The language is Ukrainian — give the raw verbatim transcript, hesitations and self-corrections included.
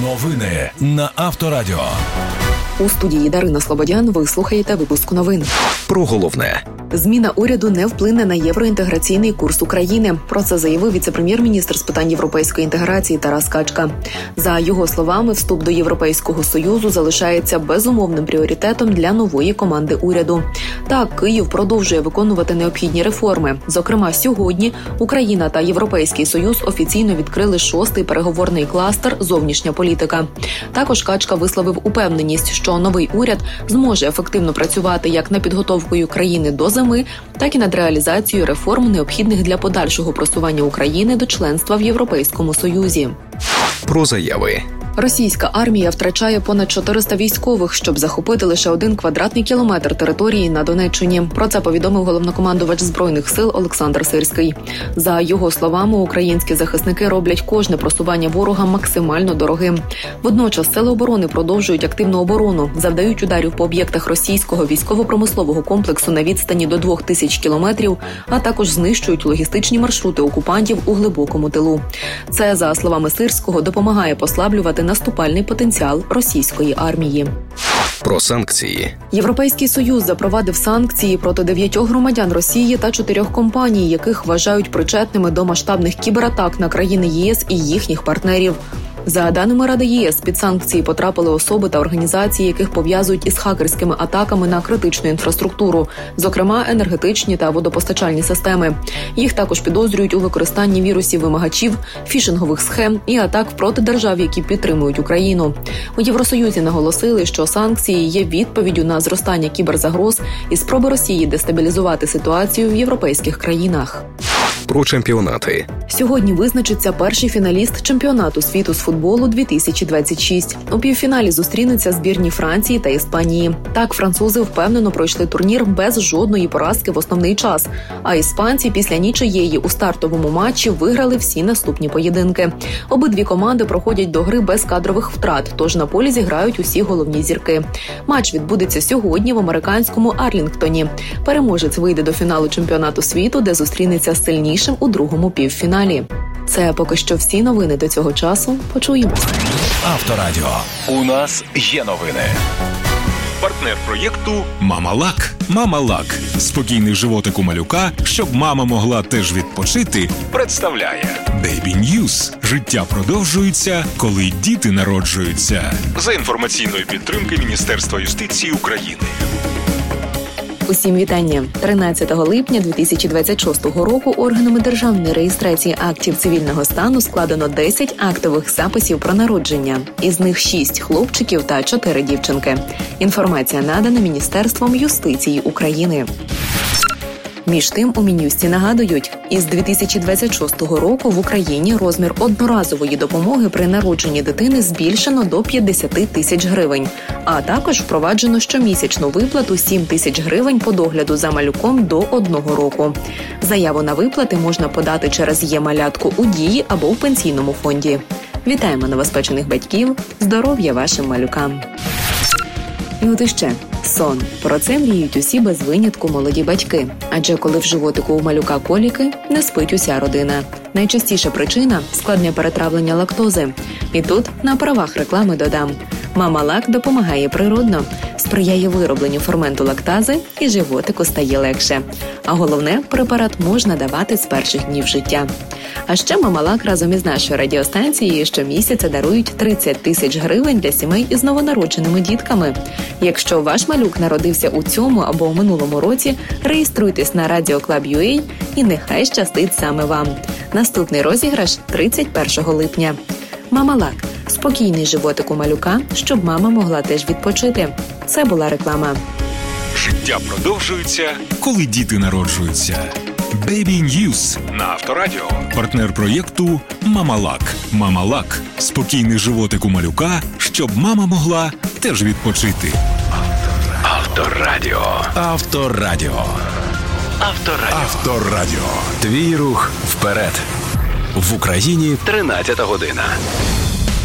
Новини на Авторадіо. У студії Дарина Слободян ви слухаєте випуск новин. Про головне. Зміна уряду не вплине на євроінтеграційний курс України. Про це заявив віце-прем'єр-міністр з питань європейської інтеграції Тарас Качка. За його словами, вступ до Європейського Союзу залишається безумовним пріоритетом для нової команди уряду. Так, Київ продовжує виконувати необхідні реформи. Зокрема, сьогодні Україна та Європейський Союз офіційно відкрили шостий переговорний кластер «Зовнішня політика». Також Качка висловив упевненість, що новий уряд зможе ефективно працювати як над підготовкою країни до зими, так і над реалізацією реформ, необхідних для подальшого просування України до членства в Європейському Союзі. Про заяви. Російська армія втрачає понад чотириста військових, щоб захопити лише один квадратний кілометр території на Донеччині. Про це повідомив головнокомандувач Збройних сил Олександр Сирський. За його словами, українські захисники роблять кожне просування ворога максимально дорогим. Водночас сили оборони продовжують активну оборону, завдають ударів по об'єктах російського військово-промислового комплексу на відстані до двох тисяч кілометрів, а також знищують логістичні маршрути окупантів у глибокому тилу. Це, за словами Сирського, допомагає послаблювати наступальний потенціал російської армії. Про санкції. Європейський Союз запровадив санкції проти дев'ятьох громадян Росії та чотирьох компаній, яких вважають причетними до масштабних кібератак на країни ЄС і їхніх партнерів. За даними Ради ЄС, під санкції потрапили особи та організації, яких пов'язують із хакерськими атаками на критичну інфраструктуру, зокрема енергетичні та водопостачальні системи. Їх також підозрюють у використанні вірусів-вимагачів, фішингових схем і атак проти держав, які підтримують Україну. У Євросоюзі наголосили, що санкції є відповіддю на зростання кіберзагроз і спроби Росії дестабілізувати ситуацію в європейських країнах. Про чемпіонати. Сьогодні визначиться перший фіналіст чемпіонату світу з футболу дві тисячі двадцять шість. У півфіналі зустрінуться збірні Франції та Іспанії. Так, французи впевнено пройшли турнір без жодної поразки в основний час, а іспанці після нічиєї у стартовому матчі виграли всі наступні поєдинки. Обидві команди проходять до гри без кадрових втрат, тож на полі зіграють усі головні зірки. Матч відбудеться сьогодні в американському Арлінгтоні. Переможець вийде до фіналу чемпіонату світу, де зустрінеться з сильнішим у другому півфіналі. Це поки що всі новини до цього часу. Почуємося. Авторадіо. У нас є новини. Партнер проєкту «Мама-Лак». «Мама-Лак» – спокійний животик у малюка, щоб мама могла теж відпочити, представляє Baby News. Життя продовжується, коли діти народжуються. За інформаційної підтримки Міністерства юстиції України. Усім вітання. тринадцятого липня дві тисячі двадцять шостого року органами державної реєстрації актів цивільного стану складено десять актових записів про народження. Із них шість хлопчиків та чотири дівчинки. Інформація надана Міністерством юстиції України. Між тим, у Мін'юсті нагадують, із дві тисячі двадцять шостого року в Україні розмір одноразової допомоги при народженні дитини збільшено до п'ятдесят тисяч гривень, а також впроваджено щомісячну виплату сім тисяч гривень по догляду за малюком до одного року. Заяву на виплати можна подати через «Є-малятку» у Дії або в пенсійному фонді. Вітаємо новоспечених батьків, здоров'я вашим малюкам! І от іще. Сон. Про це мріють усі без винятку молоді батьки. Адже коли в животику у малюка коліки, не спить уся родина. Найчастіша причина – складне перетравлення лактози. І тут на правах реклами додам. Мама-Лак допомагає природно, сприяє виробленню ферменту лактази і животику стає легше. А головне, препарат можна давати з перших днів життя. А ще Мама-Лак разом із нашою радіостанцією щомісяця дарують тридцять тисяч гривень для сімей із новонародженими дітками. Якщо ваш малюк народився у цьому або у минулому році, реєструйтесь на радіо клаб крапка ю а і нехай щастить саме вам. Наступний розіграш тридцять першого липня. Мама-Лак. Спокійний животик у малюка, щоб мама могла теж відпочити. Це була реклама. Життя продовжується, коли діти народжуються. Baby News на Авторадіо. Партнер проєкту «Мама-Лак». «Мама-Лак» – спокійний животик у малюка, щоб мама могла теж відпочити. Авторадіо. Авторадіо. Авторадіо. Авторадіо. Твій рух вперед. В Україні тринадцята година.